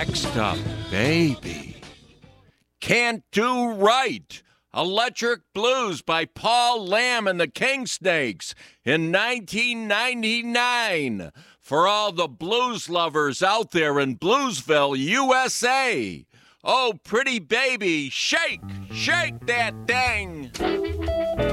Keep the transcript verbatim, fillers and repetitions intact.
Next up, baby. Can't Do Right. Electric Blues by Paul Lamb and the King Snakes in nineteen ninety-nine. For all the blues lovers out there in Bluesville, U S A. Oh, pretty baby, shake, shake that thing.